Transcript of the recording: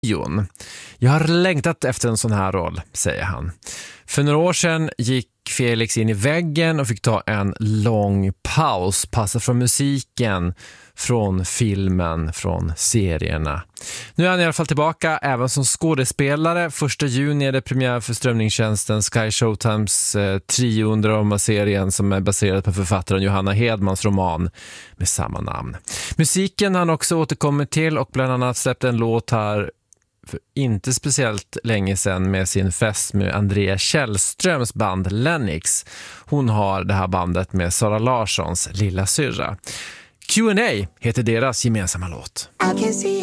Jon. Jag har längtat efter en sån här roll, säger han. För några år sedan gick Felix in i väggen och fick ta en lång paus, passa från musiken, från filmen, från serierna. Nu är han i alla fall tillbaka även som skådespelare. 1 juni är det premiär för strömningstjänsten Sky Showtimes Trio-serien som är baserad på författaren Johanna Hedmans roman med samma namn. Musiken har han också återkommit till och bland annat släppt en låt här för inte speciellt länge sedan med sin fest med Andrea Källströms band Lennox. Hon har det här bandet med Sara Larssons lilla syrra. Q&A heter deras gemensamma låt.